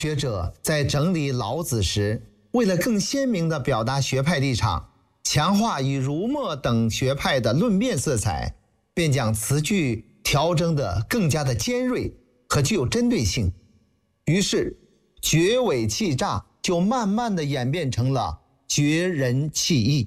学者在整理老子时，为了更鲜明地表达学派立场，强化与儒墨等学派的论辩色彩，便将词句调整得更加的尖锐和具有针对性。于是绝尾气诈就慢慢地演变成了绝人弃义。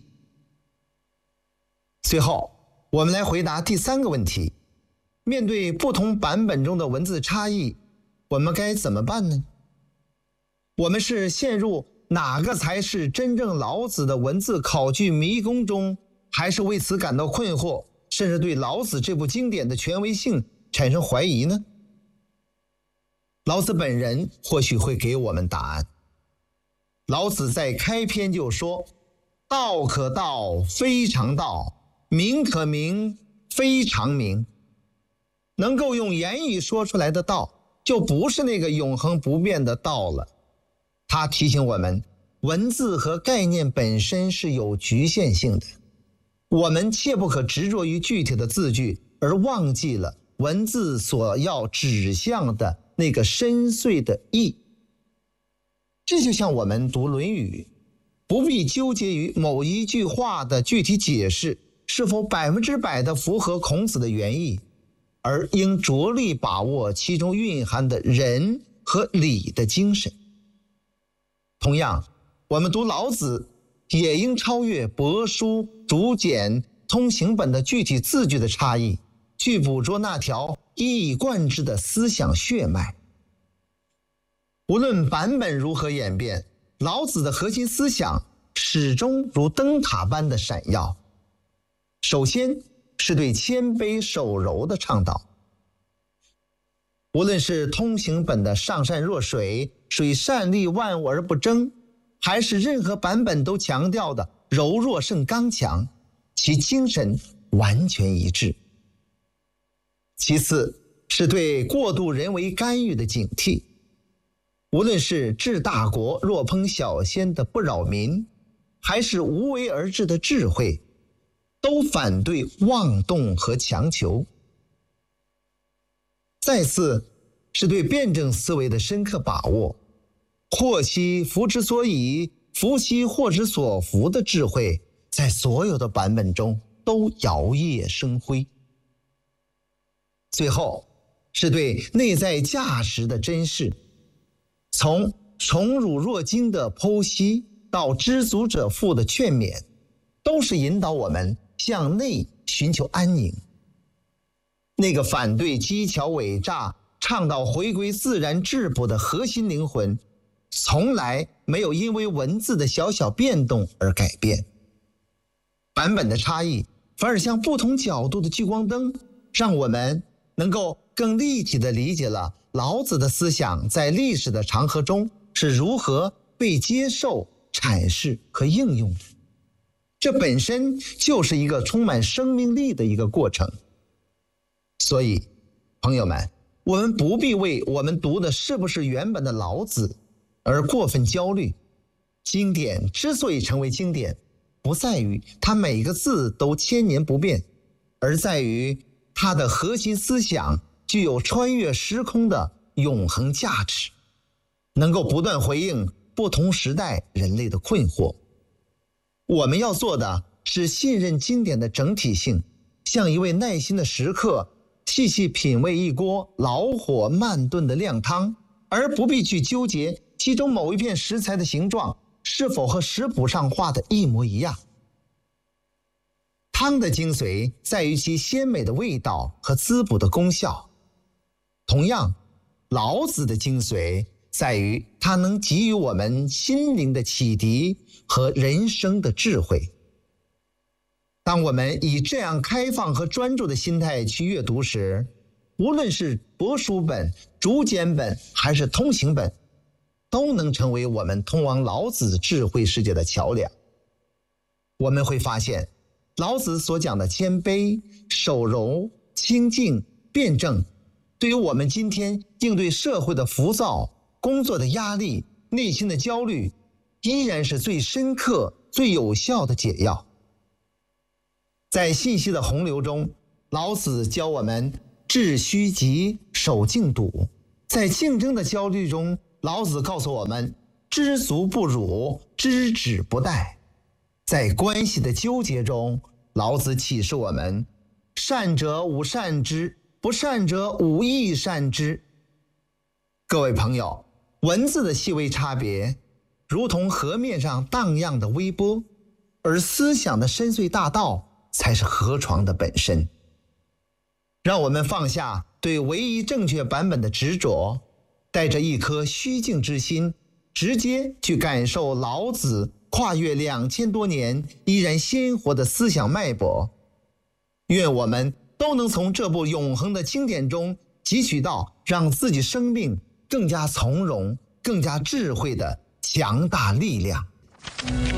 随后我们来回答第三个问题，面对不同版本中的文字差异，我们该怎么办呢？我们是陷入哪个才是真正老子的文字考据迷宫中，还是为此感到困惑，甚至对老子这部经典的权威性产生怀疑呢？老子本人或许会给我们答案。老子在开篇就说：道可道，非常道；名可名，非常名。能够用言语说出来的道，就不是那个永恒不变的道了。他提醒我们，文字和概念本身是有局限性的，我们切不可执着于具体的字句，而忘记了文字所要指向的那个深邃的意。这就像我们读《论语》，不必纠结于某一句话的具体解释是否100%地符合孔子的原意，而应着力把握其中蕴含的仁和礼的精神。同样，我们读老子也应超越帛书、竹简、通行本的具体字句的差异，去捕捉那条一以贯之的思想血脉。无论版本如何演变，老子的核心思想始终如灯塔般的闪耀。首先是对谦卑守柔的倡导。无论是通行本的上善若水，水善利万物而不争，还是任何版本都强调的柔弱胜刚强，其精神完全一致。其次是对过度人为干预的警惕。无论是治大国若烹小鲜的不扰民，还是无为而治的智慧，都反对妄动和强求。再次是对辩证思维的深刻把握，祸兮福之所以，福兮祸之所伏的智慧，在所有的版本中都摇曳生辉。最后是对内在价值的珍视，从宠辱若惊的剖析到知足者富的劝勉，都是引导我们向内寻求安宁。那个反对机巧伪诈、倡导回归自然质朴的核心灵魂，从来没有因为文字的小小变动而改变。版本的差异反而像不同角度的聚光灯，让我们能够更立体地理解了老子的思想在历史的长河中是如何被接受、阐释和应用的。这本身就是一个充满生命力的一个过程。所以朋友们，我们不必为我们读的是不是原本的老子而过分焦虑。经典之所以成为经典，不在于它每个字都千年不变，而在于它的核心思想具有穿越时空的永恒价值，能够不断回应不同时代人类的困惑。我们要做的是信任经典的整体性，像一位耐心的食客，细细品味一锅老火慢炖的靓汤，而不必去纠结其中某一片食材的形状是否和食谱上画的一模一样。汤的精髓在于其鲜美的味道和滋补的功效。同样，老子的精髓在于它能给予我们心灵的启迪和人生的智慧。当我们以这样开放和专注的心态去阅读时，无论是帛书本、竹简本还是通行本，都能成为我们通往老子智慧世界的桥梁。我们会发现，老子所讲的谦卑、守柔、清静、辩证，对于我们今天应对社会的浮躁、工作的压力、内心的焦虑，依然是最深刻、最有效的解药。在信息的洪流中，老子教我们致虚极、守静笃；在竞争的焦虑中， 老子告诉我们：知足不辱，知止不殆。在关系的纠结中，老子启示我们：善者无善之，不善者无亦善之。各位朋友，文字的细微差别，如同河面上荡漾的微波，而思想的深邃大道才是河床的本身。让我们放下对唯一正确版本的执着，带着一颗虚静之心，直接去感受老子跨越2000多年依然鲜活的思想脉搏。愿我们都能从这部永恒的经典中汲取到让自己生命更加从容、更加智慧的强大力量。